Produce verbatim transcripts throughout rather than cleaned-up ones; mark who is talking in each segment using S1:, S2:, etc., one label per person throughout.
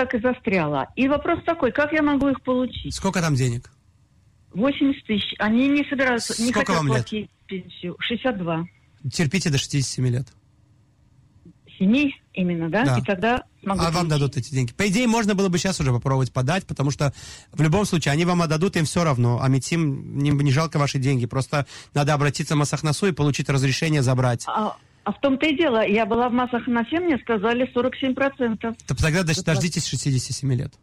S1: так и застряла. И вопрос такой, как я могу их получить?
S2: Сколько там денег?
S1: восемьдесят тысяч. Они не собираются, не
S2: Сколько
S1: хотят
S2: вам лет?
S1: платить пенсию. шестьдесят два.
S2: Терпите до шестидесяти семи лет.
S1: Семи именно, да?
S2: Да.
S1: И тогда смогу
S2: А вам
S1: получить.
S2: дадут эти деньги. По идее, можно было бы сейчас уже попробовать подать, потому что в любом случае они вам отдадут, им все равно. А МИДСИМ, не, не жалко ваши деньги. Просто надо обратиться в Масахнасу и получить разрешение забрать.
S1: А, а в том-то и дело, я была в Масахнасе, мне сказали сорок семь процентов.
S2: То тогда доч- дождитесь шестидесяти семи лет.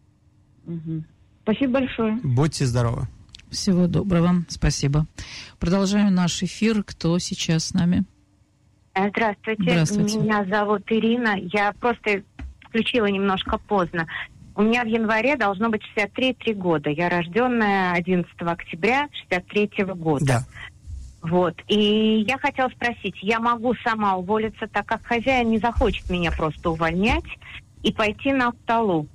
S1: Угу. Спасибо большое.
S2: Будьте здоровы.
S3: Всего доброго. Спасибо. Продолжаем наш эфир. Кто сейчас с нами?
S4: Здравствуйте.
S3: Здравствуйте.
S4: Меня зовут Ирина. Я просто включила немножко поздно. У меня в январе должно быть шестьдесят три года. Я рожденная одиннадцатого октября шестьдесят третьего года.
S2: Да.
S4: Вот. И я хотела спросить, я могу сама уволиться, так как хозяин не захочет меня просто увольнять и пойти на Автолу?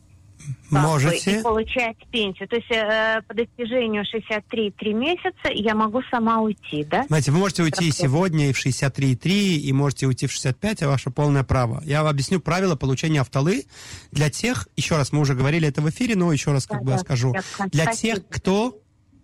S2: Можете.
S4: И получать пенсию. То есть э, по достижению шестьдесят три три месяца я могу сама уйти, да?
S2: Знаете, вы можете уйти и сегодня, и в шестьдесят три и три, и можете уйти в шестьдесят пять, а ваше полное право. Я вам объясню правила получения Автолы для тех, еще раз, мы уже говорили это в эфире, но еще раз как
S4: Да,
S2: бы я
S4: да,
S2: скажу.
S4: я
S2: Для
S4: спасибо.
S2: тех, кто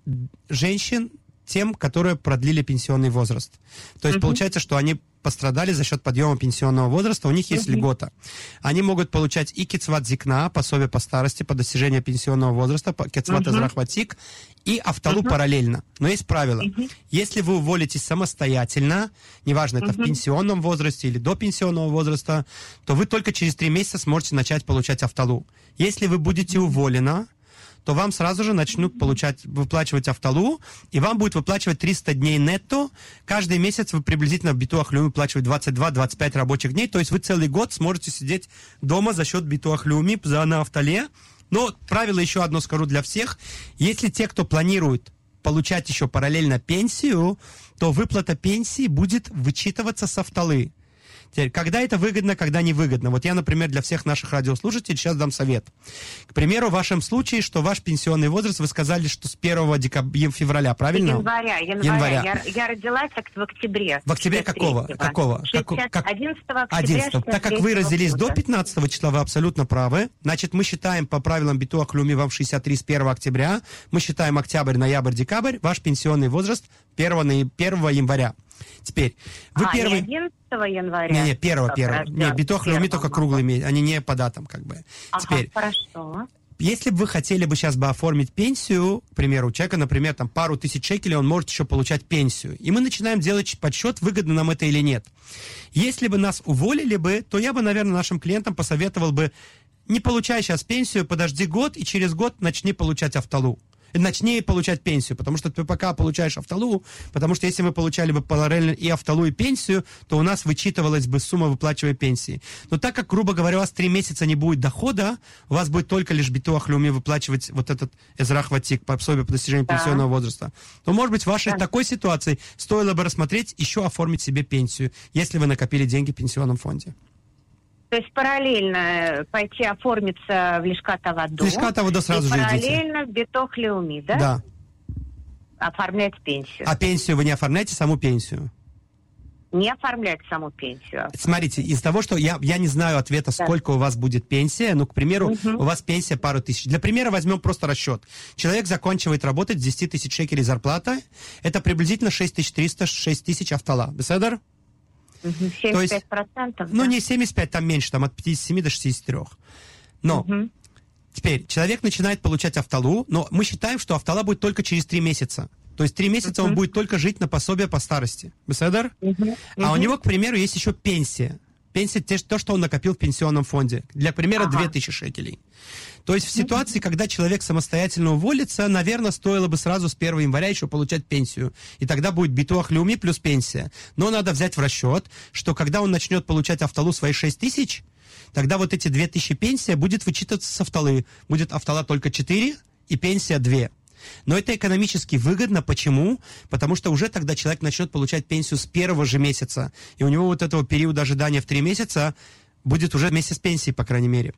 S2: женщин, тем, которые продлили пенсионный возраст. То есть
S4: Мгм.
S2: получается, что они пострадали за счет подъема пенсионного возраста, у них есть
S4: Мгм.
S2: льгота. Они могут получать и кицват зикна, пособие по старости, по достижению пенсионного возраста, по- кицват
S4: Мгм.
S2: азрахватик, и Автолу
S4: Мгм.
S2: параллельно. Но есть правило.
S4: Мгм.
S2: Если вы уволитесь самостоятельно, неважно, это в
S4: Мгм.
S2: пенсионном возрасте или до пенсионного возраста, то вы только через три месяца сможете начать получать Автолу. Если вы будете уволены, то вам сразу же начнут получать, выплачивать Автолу, и вам будет выплачивать триста дней нетто. Каждый месяц вы приблизительно в Битуах Леуми выплачиваете двадцать два - двадцать пять рабочих дней, то есть вы целый год сможете сидеть дома за счет Битуах Леуми за на Автоле. Но правило еще одно скажу для всех. Если те, кто планирует получать еще параллельно пенсию, то выплата пенсии будет вычитываться с Автолы. Теперь, когда это выгодно, когда невыгодно. Вот я, например, для всех наших радиослушателей сейчас дам совет. К примеру, в вашем случае, что ваш пенсионный возраст, вы сказали, что с первого декабря, февраля, правильно?
S4: Января, января.
S2: Января.
S4: Я, я родилась так в октябре.
S2: В октябре какого? Какого?
S4: шестьдесят,
S2: Как-
S4: одиннадцатого октября
S2: одиннадцатого. Так как вы родились до пятнадцатого числа, вы абсолютно правы. Значит, мы считаем по правилам Битуах Леуми вам шестьдесят три с первого октября. Мы считаем октябрь, ноябрь, декабрь. Ваш пенсионный возраст первого января. Теперь, вы
S4: а,
S2: первый...
S4: не одиннадцатого января?
S2: Не, не, первого,
S4: Как
S2: первого.
S4: рождён?
S2: Не, Битуах Леуми только
S4: Первого.
S2: круглый месяц, они не по датам, как бы.
S4: Ага,
S2: Теперь,
S4: хорошо.
S2: если бы вы хотели бы сейчас бы оформить пенсию, к примеру, у человека, например, там пару тысяч шекелей, он может еще получать пенсию. И мы начинаем делать подсчет, выгодно нам это или нет. Если бы нас уволили бы, то я бы, наверное, нашим клиентам посоветовал бы, не получай сейчас пенсию, подожди год, и через год начни получать Автолу. Начни получать пенсию, потому что ты пока получаешь Автолу, потому что если мы получали бы параллельно и Автолу, и пенсию, то у нас вычитывалась бы сумма выплачиваемой пенсии. Но так как, грубо говоря, у вас три месяца не будет дохода, у вас будет только лишь Битуах Леуми выплачивать вот этот эзрах-ватик, пособие по достижению
S4: Да.
S2: пенсионного возраста, то, может быть, в вашей
S4: Да.
S2: такой ситуации стоило бы рассмотреть еще оформить себе пенсию, если вы накопили деньги в пенсионном фонде.
S4: То есть параллельно пойти оформиться в Лишкат Аваду.
S2: Лишкат Аваду сразу
S4: и
S2: же идите.
S4: параллельно в Битох Леуми, да?
S2: Да.
S4: Оформлять пенсию.
S2: А пенсию вы не оформляете, саму пенсию?
S4: Не оформлять саму пенсию.
S2: Смотрите, из того, что я, я не знаю ответа,
S4: Да.
S2: сколько у вас будет пенсия, ну, к примеру,
S4: Мгм.
S2: у вас пенсия пару тысяч. Для примера возьмем просто расчет. Человек заканчивает работать с десять тысяч шекелей зарплата, это приблизительно шесть тысяч триста - шесть тысяч Автола. Беседер?
S4: Мгм.
S2: То есть,
S4: семьдесят пять процентов.
S2: Ну,
S4: да?
S2: не семьдесят пять, там меньше, там от пятидесяти семи до шестидесяти трёх. Но
S4: Мгм.
S2: теперь человек начинает получать Автолу, но мы считаем, что Автола будет только через три месяца. То есть три месяца он
S4: Мгм.
S2: будет только жить на пособие по старости. Беседер?
S4: Мгм.
S2: А у
S4: Мгм.
S2: него, к примеру, есть еще пенсия. Пенсия, те- то, что он накопил в пенсионном фонде. Для примера,
S4: Ага.
S2: две тысячи шекелей. То есть в ситуации, когда человек самостоятельно уволится, наверное, стоило бы сразу с первого января еще получать пенсию. И тогда будет Битуах Леуми плюс пенсия. Но надо взять в расчет, что когда он начнет получать Автолу свои шесть тысяч, тогда вот эти две тысячи пенсия будет вычитываться с Автолы. Будет Автола только четыре и пенсия две. Но это экономически выгодно. Почему? Потому что уже тогда человек начнет получать пенсию с первого же месяца. И у него вот этого периода ожидания в три месяца будет уже месяц пенсии, по крайней мере.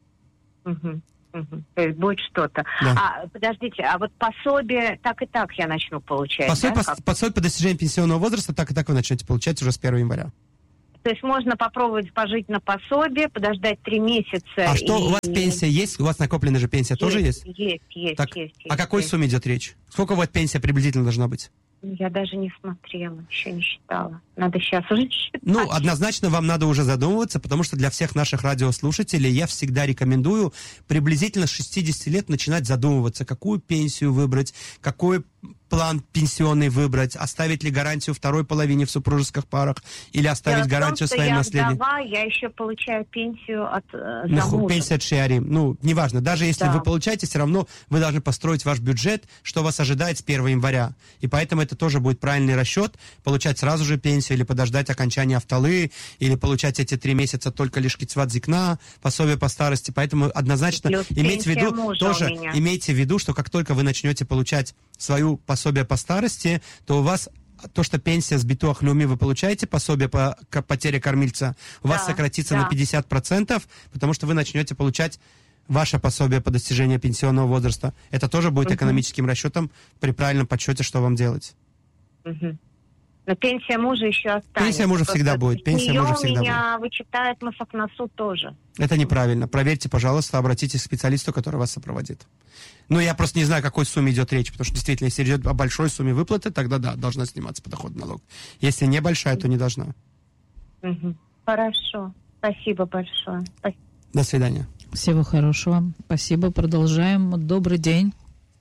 S4: Мгм. Мгм. То есть будет что-то.
S2: Да.
S4: А, подождите, а вот пособие так и так я начну получать,
S2: Пособие
S4: да?
S2: по,
S4: Как-
S2: пособие по достижению пенсионного возраста так и так вы начнете получать уже с первого января.
S4: То есть можно попробовать пожить на пособие, подождать три месяца.
S2: А что,
S4: и...
S2: у вас пенсия есть? У вас накопленная же пенсия
S4: есть,
S2: тоже есть?
S4: Есть, есть,
S2: так,
S4: есть.
S2: О какой
S4: есть.
S2: сумме идет речь? Сколько у вас пенсия приблизительно должна быть?
S4: Я даже не смотрела, еще не считала. Надо сейчас уже считать.
S2: Ну, однозначно вам надо уже задумываться, потому что для всех наших радиослушателей я всегда рекомендую приблизительно с шестидесяти лет начинать задумываться, какую пенсию выбрать, какой план пенсионный выбрать, оставить ли гарантию второй половине в супружеских парах или оставить
S4: Дело
S2: гарантию
S4: в том,
S2: своим
S4: что
S2: наследникам.
S4: Я вдова, я еще получаю пенсию от э,
S2: Ну,
S4: замужа.
S2: пенсия от шиарим. Ну, неважно. Даже если
S4: Да.
S2: вы получаете, все равно вы должны построить ваш бюджет, что вас ожидает с первого января. И поэтому это тоже будет правильный расчет, получать сразу же пенсию или подождать окончания авталы, или получать эти три месяца только лишь кицват зикна, пособие по старости. Поэтому однозначно
S4: Плюс
S2: имейте в
S4: пенсия
S2: виду,
S4: мужа
S2: тоже
S4: у меня.
S2: имейте в виду, что как только вы начнете получать свою пособие по старости, то у вас то, что пенсия с битуах люми вы получаете, пособие по к- потере кормильца, у вас
S4: Да,
S2: сократится
S4: да.
S2: на пятьдесят процентов, потому что вы начнете получать ваше пособие по достижению пенсионного возраста. Это тоже будет
S4: Мгм.
S2: экономическим расчетом при правильном подсчете, что вам делать.
S4: Мгм. Но пенсия мужа еще останется.
S2: Пенсия мужа
S4: Просто
S2: всегда будет, пенсия
S4: её
S2: мужа всегда
S4: у меня вычитает Масакнасу тоже.
S2: Это неправильно. Проверьте, пожалуйста, обратитесь к специалисту, который вас сопроводит. Ну, я просто не знаю, о какой сумме идет речь, потому что действительно, если идет о большой сумме выплаты, тогда да, должна сниматься подоходный налог. Если небольшая, то не должна.
S4: Мгм. Хорошо. Спасибо большое. Спасибо.
S2: До свидания.
S3: Всего хорошего. Спасибо. Продолжаем. Добрый день.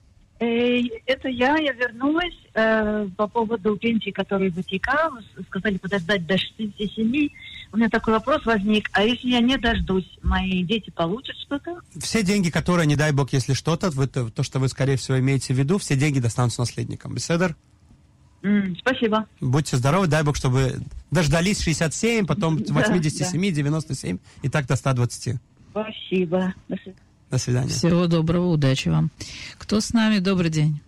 S5: Э, Это я, я вернулась э, по поводу пенсии, которые вытекал. Сказали подождать до шестидесяти семи. У меня такой вопрос возник. А если я не дождусь, мои дети получат что-то?
S2: Все деньги, которые, не дай бог, если что-то, вы, то, то, что вы, скорее всего, имеете в виду, все деньги достанутся наследникам. Беседер?
S5: М, спасибо.
S2: Будьте здоровы, дай бог, чтобы дождались шестьдесят семь, потом
S5: Да,
S2: восемьдесят семь, девяносто семь и так до ста двадцати.
S5: Спасибо. До свидания.
S2: До свидания.
S3: Всего доброго, удачи вам. Кто с нами? Добрый день.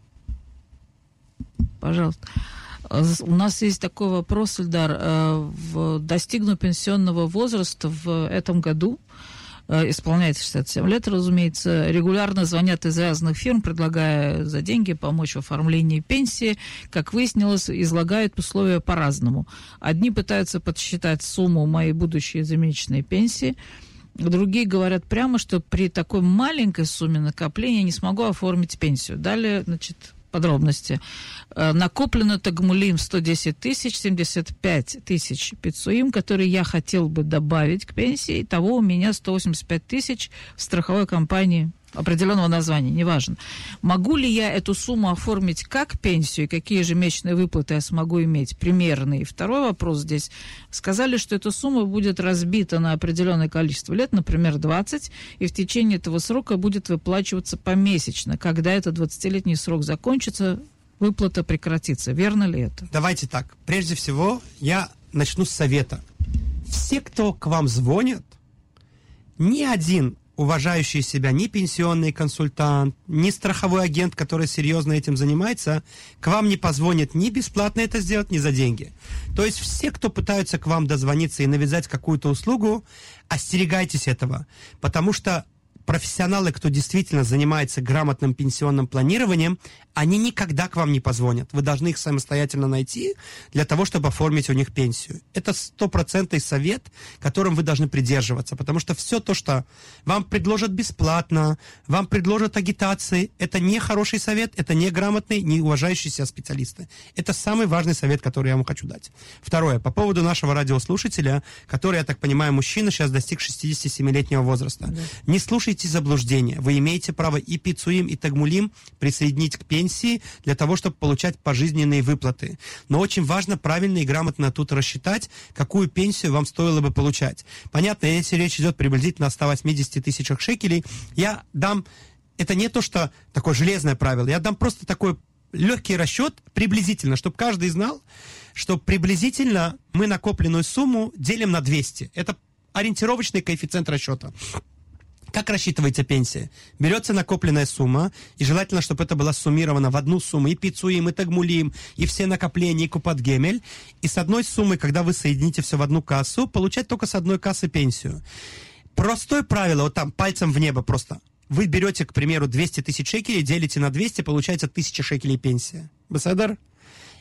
S3: Пожалуйста. У нас есть такой вопрос, Ильдар. Э, в- Достигну пенсионного возраста в этом году, э, исполняется шестьдесят семь лет, разумеется, регулярно звонят из разных фирм, предлагая за деньги помочь в оформлении пенсии. Как выяснилось, излагают условия по-разному. Одни пытаются подсчитать сумму моей будущей ежемесячной пенсии, другие говорят прямо, что при такой маленькой сумме накопления не смогу оформить пенсию. Далее, значит, подробности. Э, Накоплено тагмулим сто десять тысяч, семьдесят пять тысяч пицуим, которые я хотел бы добавить к пенсии. Итого у меня сто восемьдесят пять тысяч в страховой компании определенного названия, неважно. Могу ли я эту сумму оформить как пенсию, и какие ежемесячные выплаты я смогу иметь примерные? И второй вопрос здесь. Сказали, что эта сумма будет разбита на определенное количество лет, например, двадцать, и в течение этого срока будет выплачиваться помесячно. Когда этот двадцатилетний срок закончится, выплата прекратится. Верно ли это?
S2: Давайте так. Прежде всего, я начну с совета. Все, кто к вам звонят, ни один уважающий себя ни пенсионный консультант, ни страховой агент, который серьезно этим занимается, к вам не позвонит ни бесплатно это сделать, ни за деньги. То есть все, кто пытаются к вам дозвониться и навязать какую-то услугу, остерегайтесь этого, потому что профессионалы, кто действительно занимается грамотным пенсионным планированием, они никогда к вам не позвонят. Вы должны их самостоятельно найти для того, чтобы оформить у них пенсию. Это стопроцентный совет, которым вы должны придерживаться, потому что все то, что вам предложат бесплатно, вам предложат агитации, это не хороший совет, это не грамотный, не уважающий себя специалисты. Это самый важный совет, который я вам хочу дать. Второе, по поводу нашего радиослушателя, который, я так понимаю, мужчина, сейчас достиг шестидесятисемилетнего возраста. Да. Не слушайте заблуждения. Вы имеете право и пицуим, и тагмулим присоединить к пенсии для того, чтобы получать пожизненные выплаты. Но очень важно правильно и грамотно тут рассчитать, какую пенсию вам стоило бы получать. Понятно, если речь идет приблизительно о ста восьмидесяти тысячах шекелей, я дам, это не то, что такое железное правило, я дам просто такой легкий расчет приблизительно, чтобы каждый знал, что приблизительно мы накопленную сумму делим на двести. Это ориентировочный коэффициент расчета. Как рассчитывается пенсия? Берется накопленная сумма, и желательно, чтобы это была суммирована в одну сумму, и пицуим, и тагмулим, и все накопления, и купат-гемель. И с одной суммы, когда вы соедините все в одну кассу, получать только с одной кассы пенсию. Простое правило, вот там, пальцем в небо просто. Вы берете, к примеру, двести тысяч шекелей, делите на двести, получается тысяча шекелей пенсия. Басадар?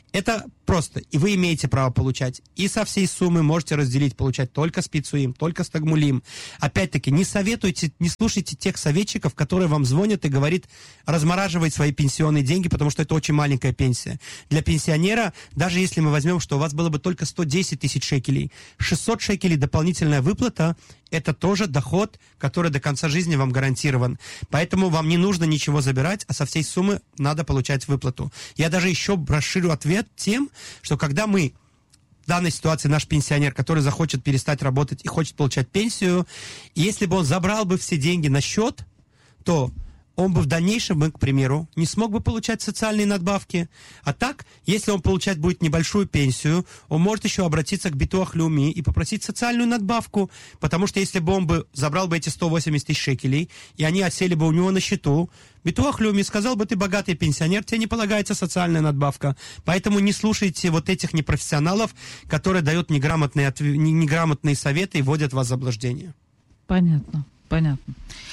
S2: Это просто. И вы имеете право получать. И со всей суммы можете разделить, получать только с пиццуим, только с тагмулим. Опять-таки, не советуйте, не слушайте тех советчиков, которые вам звонят и говорят размораживать свои пенсионные деньги, потому что это очень маленькая пенсия. Для пенсионера, даже если мы возьмем, что у вас было бы только сто десять тысяч шекелей, шестьсот шекелей дополнительная выплата, это тоже доход, который до конца жизни вам гарантирован. Поэтому вам не нужно ничего забирать, а со всей суммы надо получать выплату. Я даже еще расширю ответ тем, что когда мы, в данной ситуации наш пенсионер, который захочет перестать работать и хочет получать пенсию, и если бы он забрал бы все деньги на счет, то он бы в дальнейшем, к примеру, не смог бы получать социальные надбавки. А так, если он получать будет небольшую пенсию, он может еще обратиться к Битуах Леуми и попросить социальную надбавку, потому что если бы он бы забрал бы эти сто восемьдесят тысяч шекелей, и они осели бы у него на счету, Битуах Леуми сказал бы: ты богатый пенсионер, тебе не полагается социальная надбавка. Поэтому не слушайте вот этих непрофессионалов, которые дают неграмотные, неграмотные советы и вводят вас в заблуждение.
S3: Понятно. Понятно.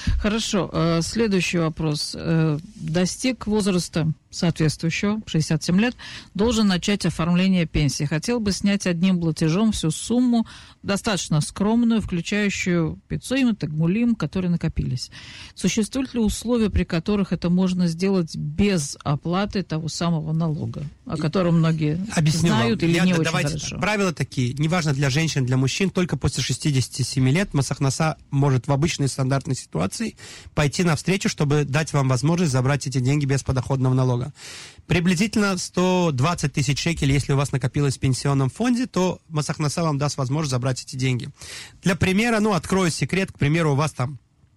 S3: Хорошо. Следующий вопрос. Достиг возраста соответствующего, шестьдесят семь лет, должен начать оформление пенсии. Хотел бы снять одним платежом всю сумму, достаточно скромную, включающую пиццуим и тагмулим, которые накопились. Существуют ли условия, при которых это можно сделать без оплаты того самого налога, о котором многие
S2: Объясню
S3: знают
S2: вам.
S3: или
S2: Я,
S3: не
S2: давайте
S3: очень
S2: так.
S3: хорошо?
S2: Правила такие. Неважно для женщин, для мужчин, только после шестидесяти семи лет Мас Ахнаса может в обычной стандартной ситуации пойти навстречу, чтобы дать вам возможность забрать эти деньги без подоходного налога. Приблизительно сто двадцать тысяч шекелей, если у вас накопилось в пенсионном фонде, то Мас Ахнаса вам даст возможность забрать эти деньги. Для примера, ну, открою секрет, к примеру, у вас там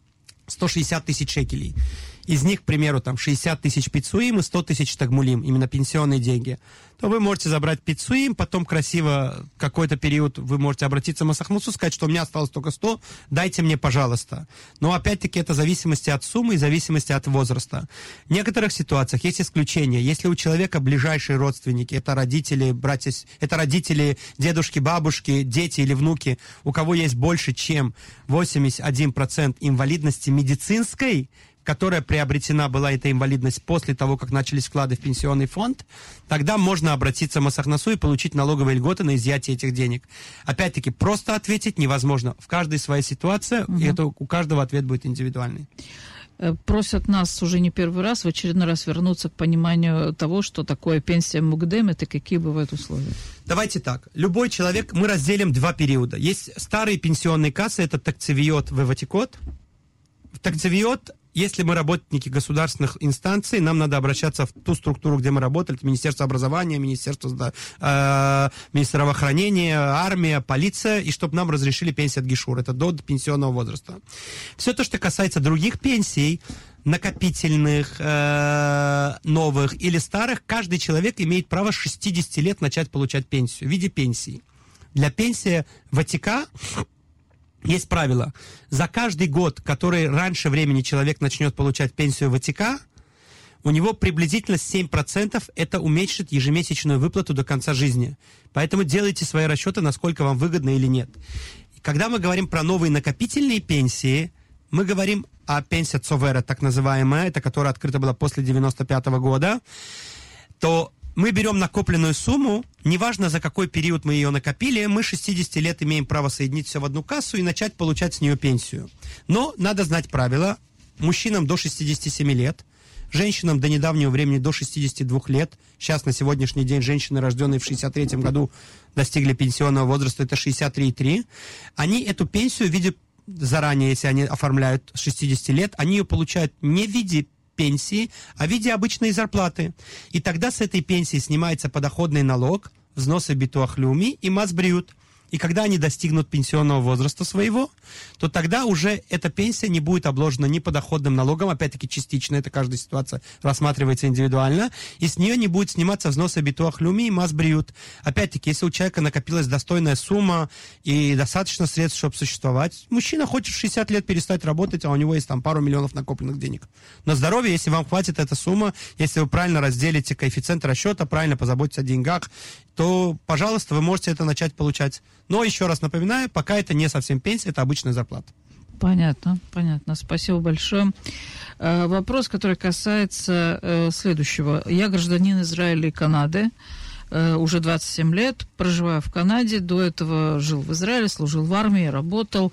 S2: сто шестьдесят тысяч шекелей. Из них, к примеру, там шестьдесят тысяч пиццуим и сто тысяч тагмулим, именно пенсионные деньги, то вы можете забрать пиццуим, потом красиво какой-то период вы можете обратиться в Мас Ахнасу, сказать, что у меня осталось только сто, дайте мне, пожалуйста. Но опять-таки это в зависимости от суммы и в зависимости от возраста. В некоторых ситуациях есть исключения. Если у человека ближайшие родственники, это родители, братья, это родители, дедушки, бабушки, дети или внуки, у кого есть больше, чем восемьдесят один процент инвалидности медицинской, которая приобретена была, эта инвалидность, после того, как начались вклады в пенсионный фонд, тогда можно обратиться в Мас Ахнасу и получить налоговые льготы на изъятие этих денег. Опять-таки, просто ответить невозможно. В каждой своя ситуация, угу. и это у каждого ответ будет индивидуальный.
S3: Просят нас уже не первый раз в очередной раз вернуться к пониманию того, что такое пенсия Мукдем, и какие бывают условия.
S2: Давайте так. Любой человек, мы разделим два периода. Есть старые пенсионные кассы, это Такцевиот, Веватикот. В Такцевиот, если мы работники государственных инстанций, нам надо обращаться в ту структуру, где мы работали, это Министерство образования, Министерство э, здравоохранения, армия, полиция, и чтобы нам разрешили пенсию от Гишур, это до пенсионного возраста. Все то, что касается других пенсий, накопительных, э, новых или старых, каждый человек имеет право с шестидесяти лет начать получать пенсию в виде пенсии. Для пенсии Ватика есть правило. За каждый год, который раньше времени человек начнет получать пенсию Ватика, у него приблизительно семь процентов это уменьшит ежемесячную выплату до конца жизни. Поэтому делайте свои расчеты, насколько вам выгодно или нет. Когда мы говорим про новые накопительные пенсии, мы говорим о пенсии Цовера, так называемая, это которая открыта была после девяносто пятого года, то мы берем накопленную сумму, неважно за какой период мы ее накопили, мы с шестидесяти лет имеем право соединить все в одну кассу и начать получать с нее пенсию. Но надо знать правила. Мужчинам до шестидесяти семи лет, женщинам до недавнего времени до шестидесяти двух лет. Сейчас на сегодняшний день женщины, рожденные в шестьдесят третьем году, достигли пенсионного возраста, это шестьдесят три и три. Они эту пенсию в виде, заранее, если они оформляют с шестидесяти лет, они ее получают не в виде пенсии, а в виде обычной зарплаты. И тогда с этой пенсии снимается подоходный налог, взносы Битуах Леуми и Мас Бриут. И когда они достигнут пенсионного возраста своего, то тогда уже эта пенсия не будет обложена ни подоходным налогом, опять-таки частично, это каждая ситуация рассматривается индивидуально, и с нее не будет сниматься взносы Битуах Леуми и Мас Бриут. Опять-таки, если у человека накопилась достойная сумма и достаточно средств, чтобы существовать, мужчина хочет в шестьдесят лет перестать работать, а у него есть там пару миллионов накопленных денег. На здоровье, если вам хватит эта сумма, если вы правильно разделите коэффициент расчета, правильно позаботитесь о деньгах, то, пожалуйста, вы можете это начать получать. Но, еще раз напоминаю, пока это не совсем пенсия, это обычная зарплата.
S3: Понятно, понятно. Спасибо большое. Э, вопрос, который касается э, следующего. Я гражданин Израиля и Канады. э, уже двадцать семь лет, проживаю в Канаде. До этого жил в Израиле, служил в армии, работал.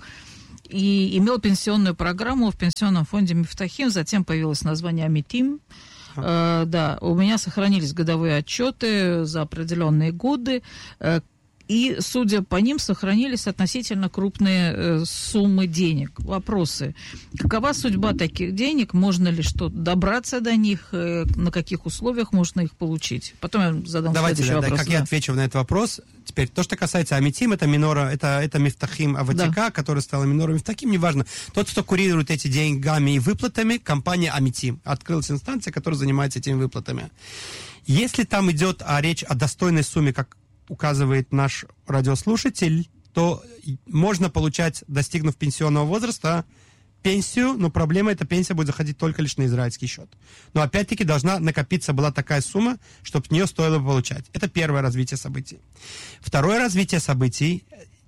S3: И имел пенсионную программу в пенсионном фонде Мифтахим. Затем появилось название Амитим. Э, да, у меня сохранились годовые отчеты за определенные годы. Э, И, судя по ним, сохранились относительно крупные э, суммы денег. Вопросы. Какова судьба таких денег? Можно ли что-то добраться до них? Э, на каких условиях можно их получить? Потом я задам
S2: Давайте,
S3: следующий
S2: да,
S3: вопрос.
S2: как
S3: да.
S2: я отвечу на этот вопрос. Теперь, то, что касается Амитим, это минора, это, это Мифтахим Аватика, да. который стала минором Мифтахим, неважно. Тот, кто курирует эти деньгами и выплатами, компания Амитим. Открылась инстанция, которая занимается этими выплатами. Если там идет а, речь о достойной сумме, как указывает наш радиослушатель, то можно получать, достигнув пенсионного возраста, пенсию, но проблема, эта пенсия будет заходить только лишь на израильский счет. Но опять-таки должна накопиться была такая сумма, чтобы с нее стоило бы получать. Это первое развитие событий. Второе развитие событий.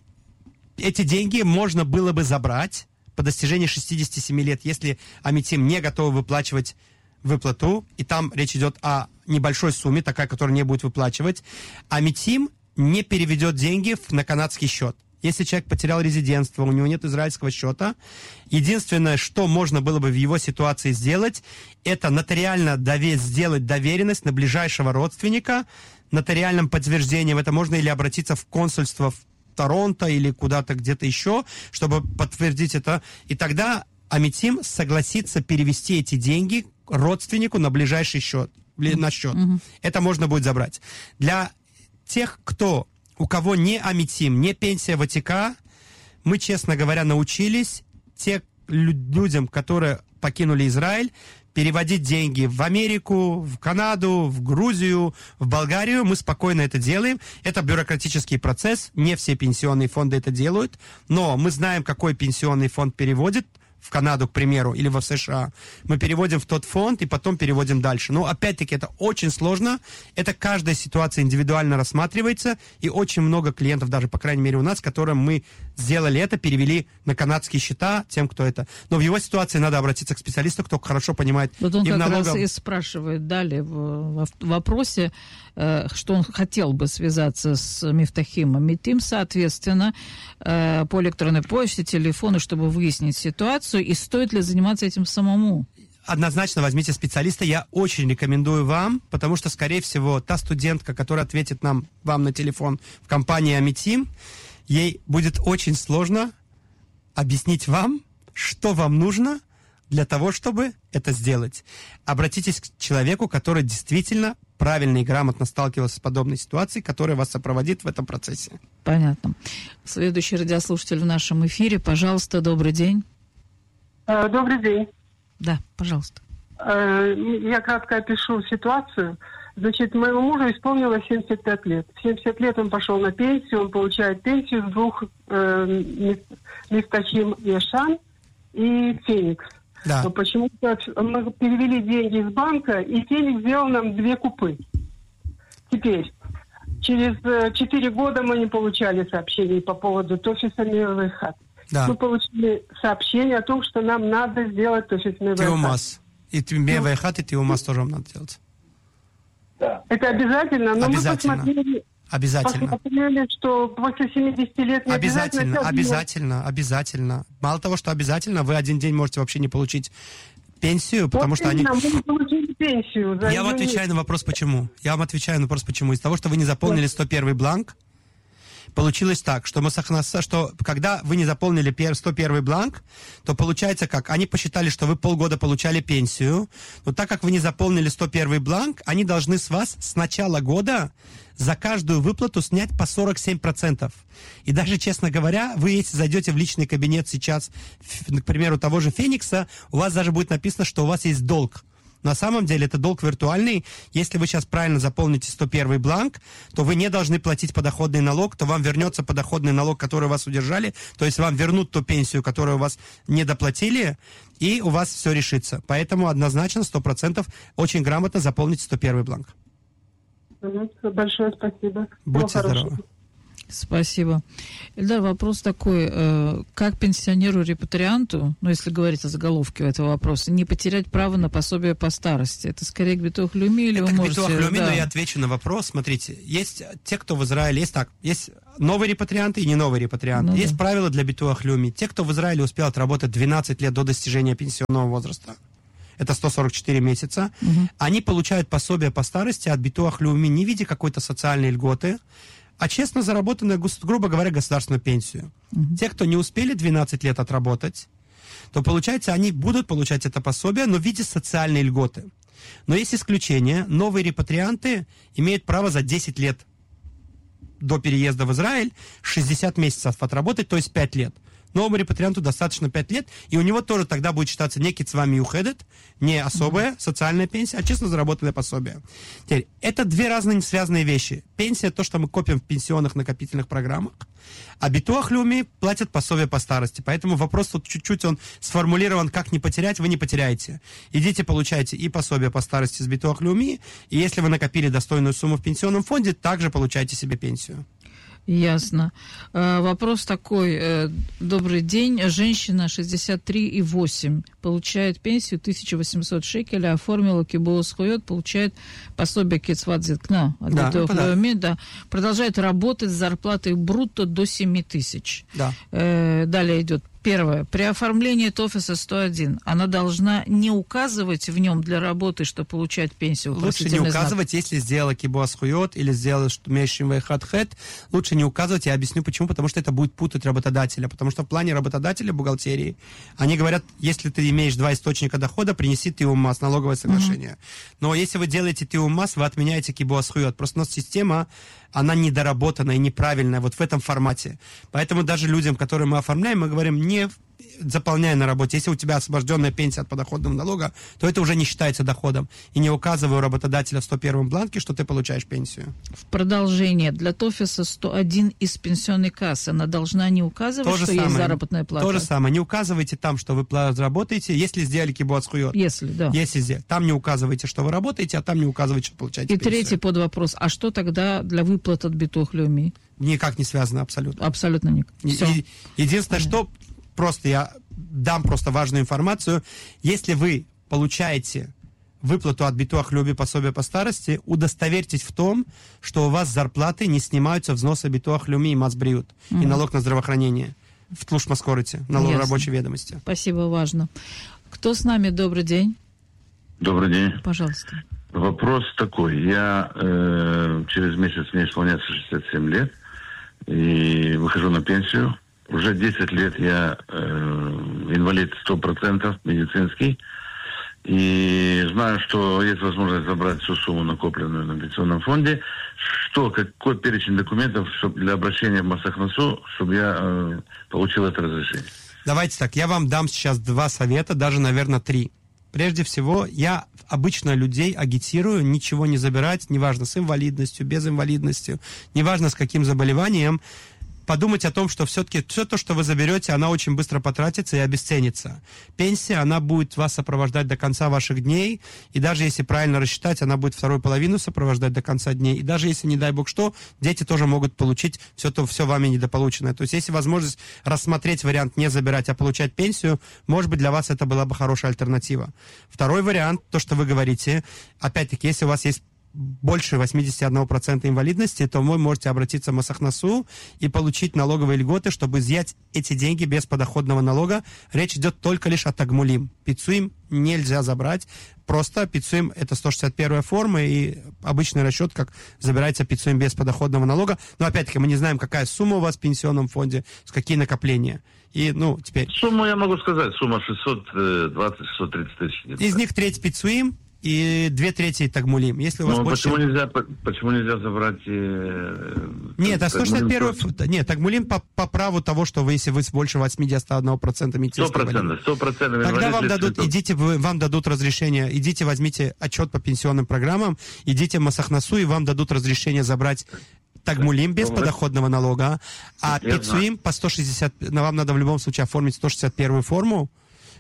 S2: Эти деньги можно было бы забрать по достижении шестидесяти семи лет, если Амитим не готовы выплачивать выплату, и там речь идет о небольшой сумме, такая, которая не будет выплачивать, Амитим не переведет деньги на канадский счет. Если человек потерял резидентство, у него нет израильского счета, единственное, что можно было бы в его ситуации сделать, это нотариально дове- сделать доверенность на ближайшего родственника, нотариальным подтверждением. Это можно или обратиться в консульство в Торонто или куда-то где-то еще, чтобы подтвердить это. И тогда Амитим согласится перевести эти деньги родственнику на ближайший счет, на счет. Mm-hmm. Это можно будет забрать. Для тех, кто, у кого не Амитим, не пенсия Ватика, мы, честно говоря, научились те людям, которые покинули Израиль, переводить деньги в Америку, в Канаду, в Грузию, в Болгарию. Мы спокойно это делаем. Это бюрократический процесс. Не все пенсионные фонды это делают. Но мы знаем, какой пенсионный фонд переводит в Канаду, к примеру, или в США. Мы переводим в тот фонд и потом переводим дальше. Но, опять-таки, это очень сложно. Это каждая ситуация индивидуально рассматривается. И очень много клиентов, даже, по крайней мере, у нас, которым мы сделали это, перевели на канадские счета тем, кто это. Но в его ситуации надо обратиться к специалисту, кто хорошо понимает.
S3: Вот он как
S2: налогом...
S3: раз и спрашивает далее в, в вопросе, э, что он хотел бы связаться с Мифтахим Амитим, соответственно, э, по электронной почте, телефону, чтобы выяснить ситуацию, и стоит ли заниматься этим самому.
S2: Однозначно возьмите специалиста. Я очень рекомендую вам, потому что, скорее всего, та студентка, которая ответит нам, вам на телефон в компании Амитим, ей будет очень сложно объяснить вам, что вам нужно для того, чтобы это сделать. Обратитесь к человеку, который действительно правильно и грамотно сталкивался с подобной ситуацией, которая вас сопроводит в этом процессе.
S3: Понятно. Следующий радиослушатель в нашем эфире. Пожалуйста, добрый день.
S6: Добрый день.
S3: Да, пожалуйста.
S6: Я кратко опишу ситуацию. Значит, моему мужу исполнилось семьдесят пять лет. В семьдесят лет он пошел на пенсию, он получает пенсию с двух э, Мифтахим Яшан и Феникс.
S2: Да.
S6: Но почему-то мы перевели деньги из банка, и Феникс сделал нам две купы. Теперь, через четыре года мы не получали сообщений по поводу Тофиса Мевайхат.
S2: Да.
S6: Мы получили сообщение о том, что нам надо сделать Тофис Мевайхат.
S2: Тиумас. И Мевайхат, и Тиумас тоже вам надо делать.
S6: Да. Это обязательно, но
S2: обязательно.
S6: мы посмотрели,
S2: Обязательно.
S6: посмотрели, что после семидесяти лет не
S2: обязательно. Обязательно, обязательно, обязательно. Мало того, что обязательно, вы один день можете вообще не получить пенсию, потому вот что они...
S6: Мы не получили пенсию.
S2: Я вам отвечаю на вопрос, почему. Я вам отвечаю на вопрос, почему. Из-за того, что вы не заполнили сто первый бланк, получилось так, что, мы, что когда вы не заполнили сто первый бланк, то получается как? Они посчитали, что вы полгода получали пенсию, но так как вы не заполнили сто первый бланк, они должны с вас с начала года за каждую выплату снять по сорок семь процентов. И даже, честно говоря, вы, если зайдете в личный кабинет сейчас, к примеру, того же Феникса, у вас даже будет написано, что у вас есть долг. На самом деле это долг виртуальный. Если вы сейчас правильно заполните сто первый бланк, то вы не должны платить подоходный налог, то вам вернется подоходный налог, который вас удержали, то есть вам вернут ту пенсию, которую у вас не доплатили, и у вас все решится. Поэтому однозначно сто процентов очень грамотно заполните сто первый бланк.
S6: Большое спасибо.
S2: Будьте здоровы.
S3: Спасибо. Эльдар, вопрос такой. Как пенсионеру-репатрианту, ну, если говорить о заголовке этого вопроса, не потерять право на пособие по старости? Это скорее к битуах леуми или
S2: Это
S3: вы
S2: к
S3: можете...
S2: битуах леуми,
S3: да.
S2: но я отвечу на вопрос. Смотрите, есть те, кто в Израиле... Есть так, есть новые репатрианты и не новые репатрианты.
S3: Ну,
S2: есть
S3: да.
S2: правила для битуах леуми. Те, кто в Израиле успел отработать двенадцать лет до достижения пенсионного возраста, это сто сорок четыре месяца,
S3: Угу.
S2: они получают пособие по старости от битуах леуми не в виде какой-то социальной льготы, а честно заработанную, грубо говоря, государственную пенсию.
S3: Угу.
S2: Те, кто не успели двенадцать лет отработать, то, получается, они будут получать это пособие, но в виде социальной льготы. Но есть исключение. Новые репатрианты имеют право за десять лет до переезда в Израиль шестьдесят месяцев отработать, то есть пять лет. Новому репатрианту достаточно пять лет, и у него тоже тогда будет считаться не кицва миюхедет, не особая mm-hmm. социальная пенсия, а честно заработанное пособие. Теперь, это две разные связанные вещи. Пенсия — то, что мы копим в пенсионных накопительных программах, а битуах леуми платят пособие по старости. Поэтому вопрос тут чуть-чуть он сформулирован, как не потерять, вы не потеряете. Идите, получайте и пособие по старости с битуах леуми, и если вы накопили достойную сумму в пенсионном фонде, также получайте себе пенсию.
S3: Ясно. Э, вопрос такой. Э, добрый день. Женщина шестьдесят три и восемь получает пенсию тысяча восемьсот шекелей, оформила кибуос хуйот, получает пособие кицват зикна от
S2: Да,
S3: битуах
S2: да.
S3: леуми, да. Продолжает работать с зарплатой брутто до семь тысяч.
S2: Да.
S3: Э, далее идет. Первое. При оформлении ТОФИСа сто один она должна не указывать в нем для работы, что получает пенсию.
S2: Лучше не указывать, знак. Если сделала кибуас хуйот или сделала мешим вейхат-хэт, лучше не указывать. Я объясню почему. Потому что это будет путать работодателя. Потому что в плане работодателя бухгалтерии они говорят, если ты имеешь два источника дохода, принеси тиум-мас, налоговое соглашение. Uh-huh. Но если вы делаете тиум-мас, вы отменяете кибуас хуйот. Просто у нас система, она недоработанная и неправильная вот в этом формате. Поэтому даже людям, которые мы оформляем, мы говорим, не заполняй на работе. Если у тебя освобожденная пенсия от подоходного налога, то это уже не считается доходом. И не указывай у работодателя в сто первом бланке, что ты получаешь пенсию.
S3: В продолжение. Для ТОФИСа сто один из пенсионной кассы она должна не указывать,
S2: То же
S3: что
S2: самое.
S3: есть заработная плата?
S2: То же самое. Не указывайте там, что вы работаете, если сделали кибуас хуйот.
S3: Если, да.
S2: Если сделали. Там не указывайте, что вы работаете, а там не указывайте, что получаете
S3: И
S2: пенсию.
S3: третий подвопрос. А что тогда для выплат от битуах леуми?
S2: Никак не связано абсолютно.
S3: Абсолютно никак. Все.
S2: И- Единственное, что просто я дам просто важную информацию. Если вы получаете выплату от битуах леуми пособия по старости, удостоверьтесь в том, что у вас с зарплаты не снимаются взносы битуах леуми и мас-бриют,
S3: Мгм.
S2: и налог на здравоохранение в тлуш маскорите, налог
S3: Ясно.
S2: рабочей ведомости.
S3: Спасибо, важно. Кто с нами? Добрый день.
S7: Добрый день.
S3: Пожалуйста.
S7: Вопрос такой. Я э, через месяц мне исполняется шестьдесят семь лет и выхожу на пенсию. Уже десять лет я э, инвалид сто процентов медицинский. И знаю, что есть возможность забрать всю сумму, накопленную на пенсионном фонде. Что, какой перечень документов чтобы для обращения в Масахнасу, чтобы я э, получил это разрешение?
S2: Давайте так, я вам дам сейчас два совета, даже, наверное, три. Прежде всего, я обычно людей агитирую ничего не забирать, неважно, с инвалидностью, без инвалидности, неважно, с каким заболеванием, подумать о том, что все-таки все то, что вы заберете, она очень быстро потратится и обесценится. Пенсия, она будет вас сопровождать до конца ваших дней, и даже если правильно рассчитать, она будет вторую половину сопровождать до конца дней, и даже если, не дай бог что, дети тоже могут получить все то, все вами недополученное. То есть, если возможность рассмотреть вариант не забирать, а получать пенсию, может быть, для вас это была бы хорошая альтернатива. Второй вариант, то, что вы говорите, опять-таки, если у вас есть больше восемьдесят один процент инвалидности, то вы можете обратиться в Масахнасу и получить налоговые льготы, чтобы изъять эти деньги без подоходного налога. Речь идет только лишь о тагмулим. Пицуим нельзя забрать. Просто пицуим — это сто шестьдесят первая форма, и обычный расчет, как забирается пицуим без подоходного налога. Но опять-таки мы не знаем, какая сумма у вас в пенсионном фонде, с какие накопления. И, ну, теперь...
S7: Сумму я могу сказать. Сумма шестьсот двадцать — шестьсот тридцать тысяч.
S2: Из них треть пицуим, и две трети тагмулим. Если у вас
S7: Ну,
S2: больше...
S7: почему нельзя, почему нельзя забрать... Э,
S2: Нет, а сто шестьдесят первый...
S7: тагмулим?
S2: Нет, тагмулим по, по праву того, что вы, если вы больше восемьдесят один процент медицинского...
S7: Сто процентов, сто процентов.
S2: Тогда вам дадут, идите, вы- вам дадут разрешение, идите, возьмите отчет по пенсионным программам, идите в Масахнасу, и вам дадут разрешение забрать тагмулим без
S7: Ну,
S2: подоходного налога, а
S7: я
S2: пицуим по сто шестьдесят... но вам надо в любом случае оформить сто шестьдесят первую форму,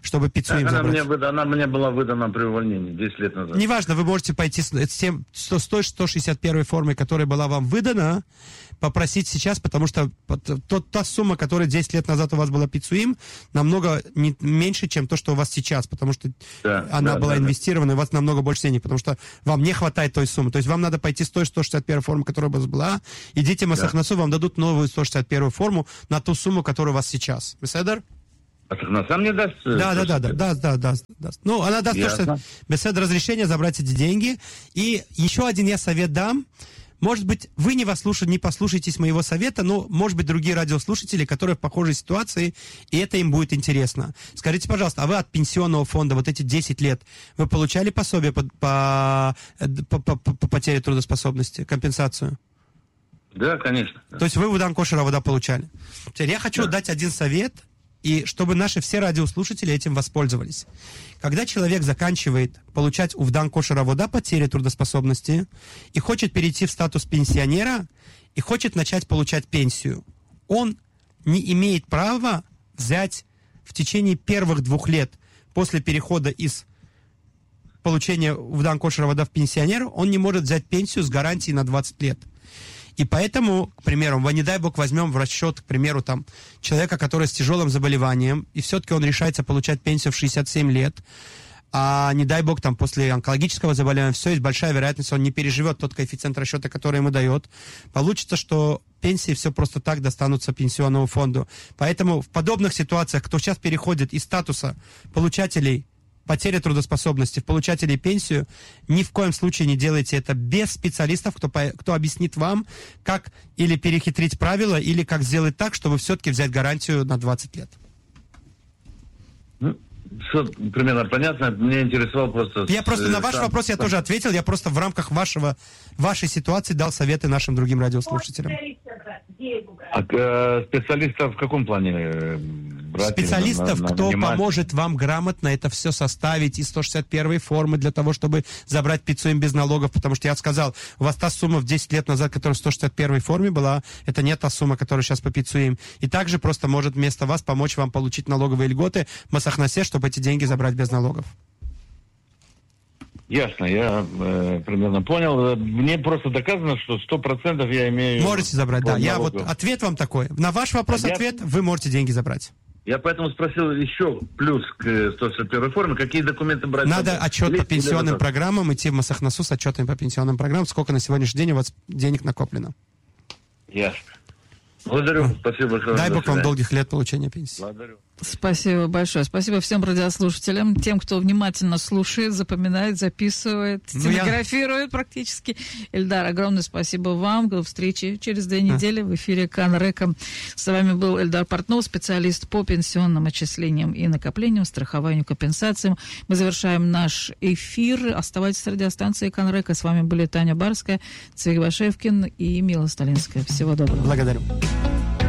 S2: чтобы пиццуим
S7: она,
S2: забрать.
S7: мне, выда- она мне была выдана при увольнении десять лет назад.
S2: Неважно, вы можете пойти с, с, тем, с той сто шестьдесят первой формой, которая была вам выдана, попросить сейчас, потому что тот, та сумма, которая десять лет назад у вас была пиццуим, намного не, меньше, чем то, что у вас сейчас, потому что
S7: да,
S2: она
S7: да,
S2: была
S7: да,
S2: инвестирована, и у вас намного больше денег, потому что вам не хватает той суммы. То есть вам надо пойти с той сто шестьдесят первой формы, которая у вас была, идите в Масахнасу, да. Вам дадут новую сто шестьдесят первую форму на ту сумму, которая у вас сейчас. Беседер?
S7: Масахнаса мне даст?
S2: Да, да, да, да, да, да, да, да. Ну, она даст то, что Беседер разрешение забрать эти деньги. И еще один я совет дам. Может быть, вы не, послушайте, не послушаетесь моего совета, но, может быть, другие радиослушатели, которые в похожей ситуации, и это им будет интересно. Скажите, пожалуйста, а вы от пенсионного фонда вот эти десять лет, вы получали пособие по, по, по, по, по потере трудоспособности, компенсацию?
S7: Да, конечно.
S2: То есть вы в Удан Кошер Авода получали. Теперь я хочу да. дать один совет, и чтобы наши все радиослушатели этим воспользовались. Когда человек заканчивает получать Увдан Кошер Авода потери трудоспособности и хочет перейти в статус пенсионера и хочет начать получать пенсию, он не имеет права взять в течение первых двух лет после перехода из получения Увдан Кошер Авода в пенсионера, он не может взять пенсию с гарантией на двадцать лет. И поэтому, к примеру, мы, не дай бог, возьмем в расчет, к примеру, там, человека, который с тяжелым заболеванием, и все-таки он решается получать пенсию в шестьдесят семь лет, а не дай бог, там, после онкологического заболевания, все, есть большая вероятность, он не переживет тот коэффициент расчета, который ему дает. Получится, что пенсии все просто так достанутся пенсионному фонду. Поэтому в подобных ситуациях, кто сейчас переходит из статуса получателей потери трудоспособности в получателей пенсию, ни в коем случае не делайте это без специалистов, кто, кто объяснит вам, как или перехитрить правила, или как сделать так, чтобы все-таки взять гарантию на двадцать лет.
S7: Ну, все примерно понятно. Мне интересовал просто...
S2: Я просто на ваш сам, вопрос я сам. тоже ответил. Я просто в рамках вашего, вашей ситуации дал советы нашим другим радиослушателям.
S7: А э, специалистов в каком плане? Э,
S2: Специалистов,
S7: на, на,
S2: кто
S7: нанимать?
S2: поможет вам грамотно это все составить из сто шестьдесят первой формы для того, чтобы забрать пиццуим без налогов, потому что я сказал, у вас та сумма в десять лет назад, которая в сто шестьдесят первой форме была, это не та сумма, которая сейчас по пиццуим. И также просто может вместо вас помочь вам получить налоговые льготы в Масахнасе, чтобы эти деньги забрать без налогов.
S7: Ясно, я э, примерно понял. Мне просто доказано, что сто процентов я имею...
S2: Можете забрать, да. Я вот ответ вам такой. На ваш вопрос-ответ я... вы можете деньги забрать.
S7: Я поэтому спросил еще плюс к сто шестьдесят первой форме, какие документы брать.
S2: Надо
S7: надо?
S2: отчет
S7: Или,
S2: по пенсионным программам, идти в Масахнасу с отчетами по пенсионным программам, сколько на сегодняшний день у вас денег накоплено.
S7: Ясно. Благодарю, спасибо большое.
S2: Дай Бог вам долгих лет получения пенсии.
S7: Благодарю.
S3: Спасибо большое. Спасибо всем радиослушателям, тем, кто внимательно слушает, запоминает, записывает, стенографирует ну, я... практически. Эльдар, огромное спасибо вам. До встречи через две недели в эфире Канрека. С вами был Эльдар Портнов, специалист по пенсионным отчислениям и накоплениям, страхованию, компенсациям. Мы завершаем наш эфир. Оставайтесь с радиостанцией Канрека. С вами были Таня Барская, Цвик Башевкин и Мила Сталинская. Всего доброго.
S2: Благодарю.